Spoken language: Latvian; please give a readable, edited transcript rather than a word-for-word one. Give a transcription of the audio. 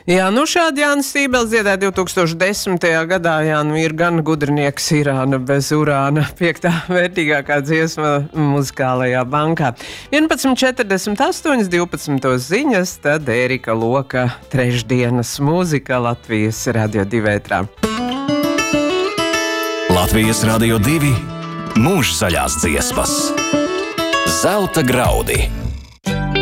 Jā, nu šādi Jānis Stībels dziedāja 2010. gadā. Jā, nu ir gan gudrinieks Irāna bez urāna, 5. vērtīgākā dziesma muzikālajā bankā. 11.48, 12. ziņas, tad Ērika Loka trešdienas mūzika Latvijas Radio 2 ētrā. Latvijas Radio 2 mūžzaļās dziesmas. Zelta graudi.